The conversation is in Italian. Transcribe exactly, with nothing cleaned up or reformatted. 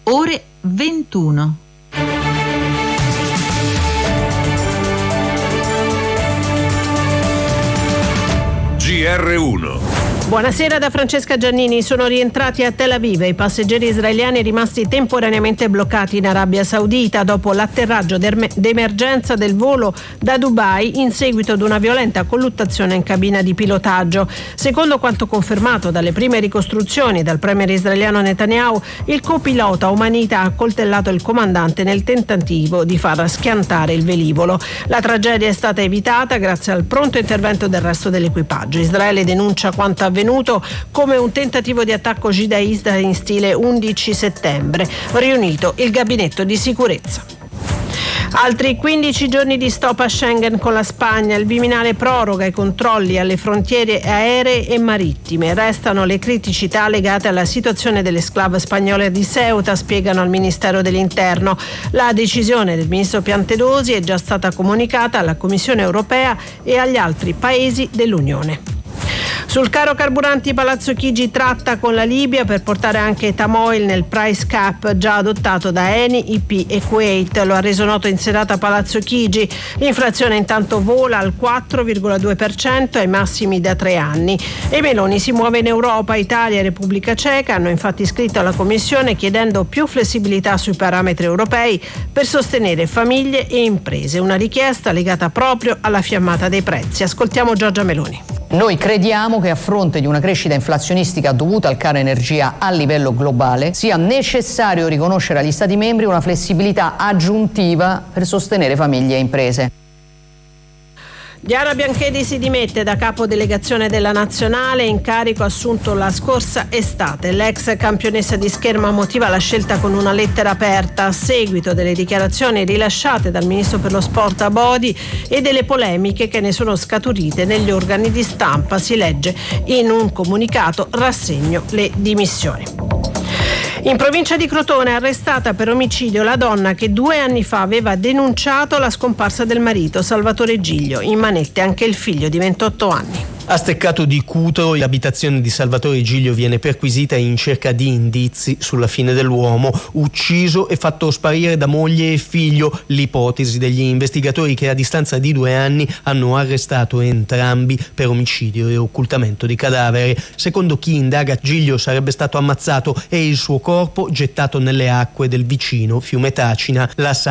ore ventuno. G R uno. Buonasera da Francesca Giannini. Sono rientrati a Tel Aviv i passeggeri israeliani rimasti temporaneamente bloccati in Arabia Saudita dopo l'atterraggio d'emergenza del volo da Dubai in seguito ad una violenta colluttazione in cabina di pilotaggio. Secondo quanto confermato dalle prime ricostruzioni dal premier israeliano Netanyahu, il copilota umanita ha accoltellato il comandante nel tentativo di far schiantare il velivolo. La tragedia è stata evitata grazie al pronto intervento del resto dell'equipaggio. Israele denuncia quanto avvenuto come un tentativo di attacco jihadista in stile undici settembre. Riunito il gabinetto di sicurezza. Altri quindici giorni di stop a Schengen con la Spagna. Il Viminale proroga i controlli alle frontiere aeree e marittime. Restano le criticità legate alla situazione delle esclave spagnole di Ceuta, spiegano al Ministero dell'Interno. La decisione del ministro Piantedosi è già stata comunicata alla Commissione europea e agli altri paesi dell'Unione. Sul caro carburanti Palazzo Chigi tratta con la Libia per portare anche Tamoil nel price cap già adottato da Eni, I P e Kuwait. Lo ha reso noto in serata Palazzo Chigi. L'inflazione intanto vola al quattro virgola due per cento ai massimi da tre anni. E Meloni si muove in Europa. Italia e Repubblica Ceca hanno infatti scritto alla Commissione chiedendo più flessibilità sui parametri europei per sostenere famiglie e imprese. Una richiesta legata proprio alla fiammata dei prezzi. Ascoltiamo Giorgia Meloni. Noi crediamo che a fronte di una crescita inflazionistica dovuta al caro energia a livello globale sia necessario riconoscere agli Stati membri una flessibilità aggiuntiva per sostenere famiglie e imprese. Diana Bianchedi si dimette da capo delegazione della Nazionale, incarico assunto la scorsa estate. L'ex campionessa di scherma motiva la scelta con una lettera aperta a seguito delle dichiarazioni rilasciate dal ministro per lo sport Abodi e delle polemiche che ne sono scaturite negli organi di stampa. Si legge in un comunicato: rassegno le dimissioni. In provincia di Crotone è arrestata per omicidio la donna che due anni fa aveva denunciato la scomparsa del marito, Salvatore Giglio. In manette anche il figlio di ventotto anni. A Steccato di Cutro l'abitazione di Salvatore Giglio viene perquisita in cerca di indizi sulla fine dell'uomo, ucciso e fatto sparire da moglie e figlio. L'ipotesi degli investigatori che a distanza di due anni hanno arrestato entrambi per omicidio e occultamento di cadavere. Secondo chi indaga, Giglio sarebbe stato ammazzato e il suo corpo gettato nelle acque del vicino fiume Tacina. La